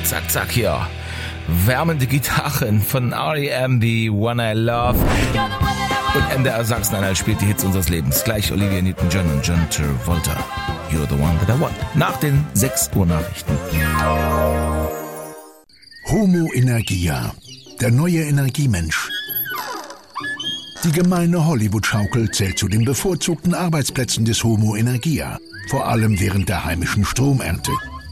zack, zack hier. Wärmende Gitarren von R.E.M. wie One I Love. Und MDR Sachsen-Anhalt spielt die Hits unseres Lebens. Gleich Olivia Newton-John und John Travolta. You're the one that I want. Nach den 6 Uhr Nachrichten. Homo Energia, der neue Energiemensch. Die gemeine Hollywood-Schaukel zählt zu den bevorzugten Arbeitsplätzen des Homo Energia, vor allem während der heimischen Stromernte.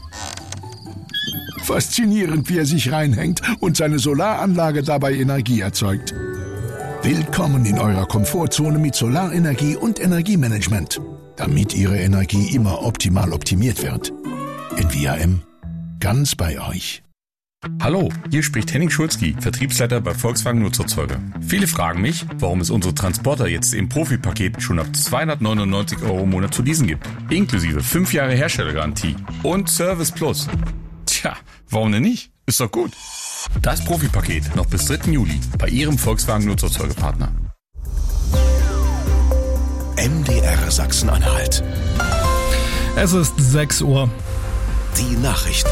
Faszinierend, wie er sich reinhängt und seine Solaranlage dabei Energie erzeugt. Willkommen in eurer Komfortzone mit Solarenergie und Energiemanagement, damit Ihre Energie immer optimal optimiert wird. NVIM, ganz bei euch. Hallo, hier spricht Henning Schulzki, Vertriebsleiter bei Volkswagen Nutzerzeuger. Viele fragen mich, warum es unsere Transporter jetzt im Profipaket schon ab 299 € im Monat zu leasen gibt. Inklusive 5 Jahre Herstellergarantie und Service Plus. Tja, warum denn nicht? Ist doch gut. Das Profipaket noch bis 3. Juli bei Ihrem Volkswagen Nutzerzeugerpartner. MDR Sachsen-Anhalt. Es ist 6 Uhr. Die Nachrichten.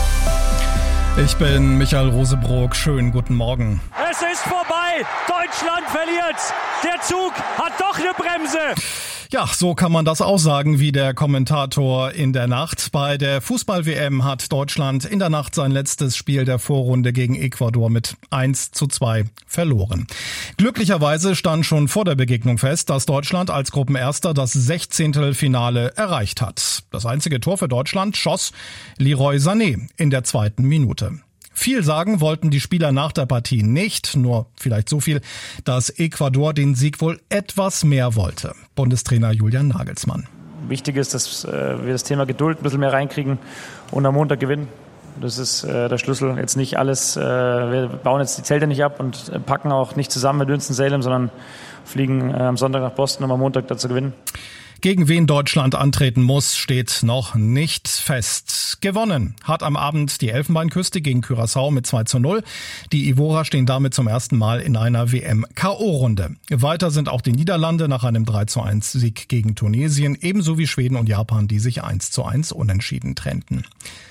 Ich bin Michael Rosebrock. Schönen guten Morgen. Es ist vorbei. Deutschland verliert. Der Zug hat doch eine Bremse. Ja, so kann man das auch sagen, wie der Kommentator in der Nacht. Bei der Fußball-WM hat Deutschland in der Nacht sein letztes Spiel der Vorrunde gegen Ecuador mit 1:2 verloren. Glücklicherweise stand schon vor der Begegnung fest, dass Deutschland als Gruppenerster das 16. Finale erreicht hat. Das einzige Tor für Deutschland schoss Leroy Sané in der 2. Minute. Viel sagen wollten die Spieler nach der Partie nicht, nur vielleicht so viel, dass Ecuador den Sieg wohl etwas mehr wollte. Bundestrainer Julian Nagelsmann. Wichtig ist, dass wir das Thema Geduld ein bisschen mehr reinkriegen und am Montag gewinnen. Das ist der Schlüssel. Jetzt nicht alles, wir bauen jetzt die Zelte nicht ab und packen auch nicht zusammen mit Winston-Salem, sondern fliegen am Sonntag nach Boston, um am Montag da zu gewinnen. Gegen wen Deutschland antreten muss, steht noch nicht fest. Gewonnen hat am Abend die Elfenbeinküste gegen Curaçao mit 2:0. Die Ivorer stehen damit zum ersten Mal in einer WM-KO-Runde. Weiter sind auch die Niederlande nach einem 3:1-Sieg gegen Tunesien, ebenso wie Schweden und Japan, die sich 1:1 unentschieden trennten.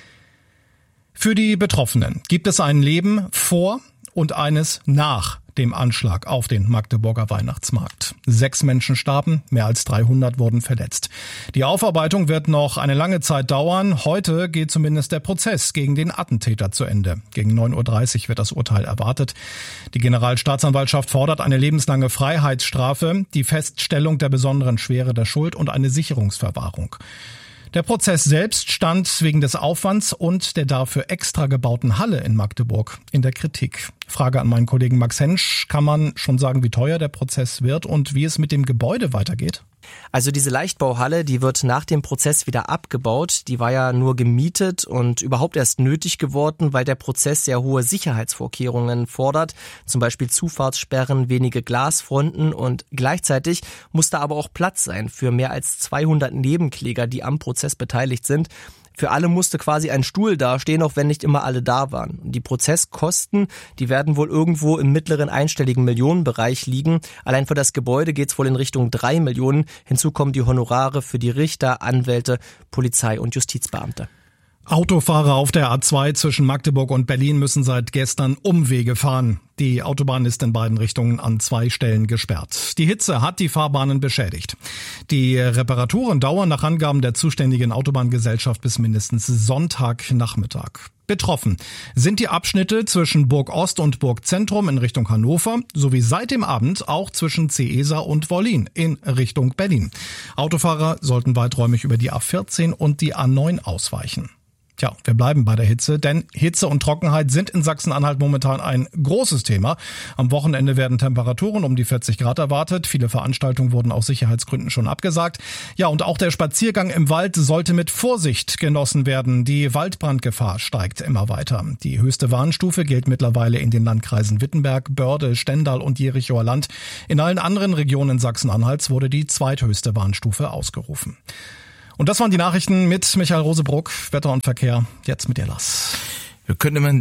Für die Betroffenen gibt es ein Leben vor und eines nach dem Anschlag auf den Magdeburger Weihnachtsmarkt. 6 Menschen starben, mehr als 300 wurden verletzt. Die Aufarbeitung wird noch eine lange Zeit dauern. Heute geht zumindest der Prozess gegen den Attentäter zu Ende. Gegen 9:30 Uhr wird das Urteil erwartet. Die Generalstaatsanwaltschaft fordert eine lebenslange Freiheitsstrafe, die Feststellung der besonderen Schwere der Schuld und eine Sicherungsverwahrung. Der Prozess selbst stand wegen des Aufwands und der dafür extra gebauten Halle in Magdeburg in der Kritik. Frage an meinen Kollegen Max Hensch. Kann man schon sagen, wie teuer der Prozess wird und wie es mit dem Gebäude weitergeht? Also diese Leichtbauhalle, die wird nach dem Prozess wieder abgebaut. Die war ja nur gemietet und überhaupt erst nötig geworden, weil der Prozess sehr hohe Sicherheitsvorkehrungen fordert. Zum Beispiel Zufahrtssperren, wenige Glasfronten und gleichzeitig muss da aber auch Platz sein für mehr als 200 Nebenkläger, die am Prozess beteiligt sind. Für alle musste quasi ein Stuhl dastehen, auch wenn nicht immer alle da waren. Die Prozesskosten, die werden wohl irgendwo im mittleren einstelligen Millionenbereich liegen. Allein für das Gebäude geht's wohl in Richtung 3 Millionen. Hinzu kommen die Honorare für die Richter, Anwälte, Polizei und Justizbeamte. Autofahrer auf der A2 zwischen Magdeburg und Berlin müssen seit gestern Umwege fahren. Die Autobahn ist in beiden Richtungen an 2 Stellen gesperrt. Die Hitze hat die Fahrbahnen beschädigt. Die Reparaturen dauern nach Angaben der zuständigen Autobahngesellschaft bis mindestens Sonntagnachmittag. Betroffen sind die Abschnitte zwischen Burg Ost und Burg Zentrum in Richtung Hannover sowie seit dem Abend auch zwischen Ceesa und Wollin in Richtung Berlin. Autofahrer sollten weiträumig über die A14 und die A9 ausweichen. Tja, wir bleiben bei der Hitze, denn Hitze und Trockenheit sind in Sachsen-Anhalt momentan ein großes Thema. Am Wochenende werden Temperaturen um die 40 Grad erwartet. Viele Veranstaltungen wurden aus Sicherheitsgründen schon abgesagt. Ja, und auch der Spaziergang im Wald sollte mit Vorsicht genossen werden. Die Waldbrandgefahr steigt immer weiter. Die höchste Warnstufe gilt mittlerweile in den Landkreisen Wittenberg, Börde, Stendal und Jerichoer Land. In allen anderen Regionen Sachsen-Anhalts wurde die zweithöchste Warnstufe ausgerufen. Und das waren die Nachrichten mit Michael Rosebrock, Wetter und Verkehr. Jetzt mit dir, Lars. Wir können immer,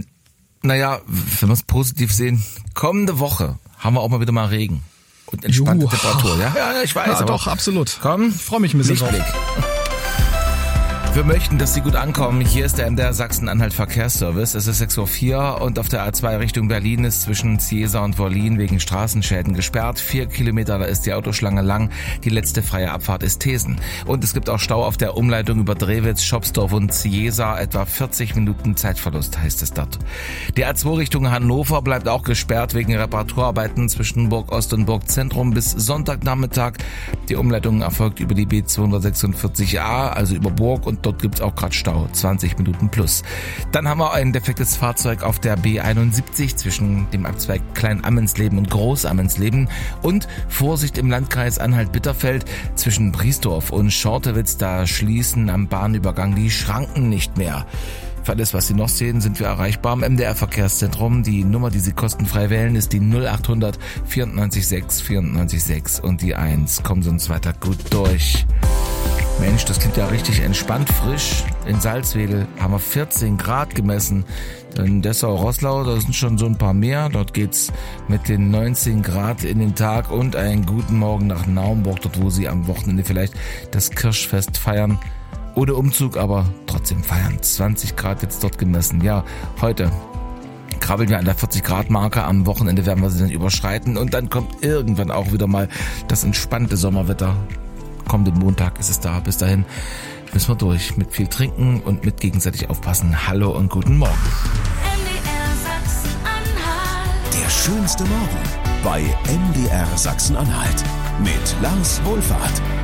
wenn wir es positiv sehen, kommende Woche haben wir auch mal wieder mal Regen und entspannte Temperatur. Ja, ich weiß. Ja, doch, absolut. Komm, ich freue mich ein bisschen drauf. Wir möchten, dass Sie gut ankommen. Hier ist der MDR Sachsen-Anhalt Verkehrsservice. Es ist 6:04 Uhr und auf der A2 Richtung Berlin ist zwischen Ziesa und Wollin wegen Straßenschäden gesperrt. 4 Kilometer, da ist die Autoschlange lang. Die letzte freie Abfahrt ist Thesen. Und es gibt auch Stau auf der Umleitung über Drewitz, Schopsdorf und Ziesa. Etwa 40 Minuten Zeitverlust heißt es dort. Die A2 Richtung Hannover bleibt auch gesperrt wegen Reparaturarbeiten zwischen Burg Ost und Burg Zentrum bis Sonntagnachmittag. Die Umleitung erfolgt über die B246a, also über Burg, und dort gibt's auch gerade Stau, 20 Minuten plus. Dann haben wir ein defektes Fahrzeug auf der B71 zwischen dem Abzweig Klein-Ammensleben und Groß-Ammensleben und Vorsicht im Landkreis Anhalt-Bitterfeld zwischen Briesdorf und Schortewitz, da schließen am Bahnübergang die Schranken nicht mehr. Für alles, was Sie noch sehen, sind wir erreichbar am MDR-Verkehrszentrum. Die Nummer, die Sie kostenfrei wählen, ist die 0800 94 6 94 6 und die 1. Kommen Sie uns weiter gut durch. Mensch, das klingt ja richtig entspannt, frisch. In Salzwedel haben wir 14 Grad gemessen. In Dessau-Roßlau, da sind schon so ein paar mehr. Dort geht's mit den 19 Grad in den Tag und einen guten Morgen nach Naumburg, dort wo Sie am Wochenende vielleicht das Kirschfest feiern. Ohne Umzug, aber trotzdem feiern. 20 Grad jetzt dort gemessen. Ja, heute krabbeln wir an der 40-Grad-Marke. Am Wochenende werden wir sie dann überschreiten. Und dann kommt irgendwann auch wieder mal das entspannte Sommerwetter. Kommenden Montag ist es da. Bis dahin müssen wir durch. Mit viel Trinken und mit gegenseitig aufpassen. Hallo und guten Morgen. MDR Sachsen-Anhalt. Der schönste Morgen bei MDR Sachsen-Anhalt. Mit Lars Wohlfahrt.